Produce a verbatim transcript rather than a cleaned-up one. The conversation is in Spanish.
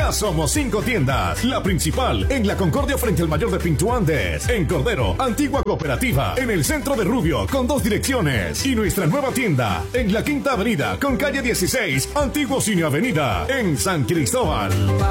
Ya somos cinco tiendas. La principal en la Concordia frente al Mayor de Pinto Andes. En Cordero, Antigua Cooperativa. En el centro de Rubio con dos direcciones. Y nuestra nueva tienda en la Quinta Avenida con calle dieciséis, Antiguo Cine Avenida. En San Cristóbal.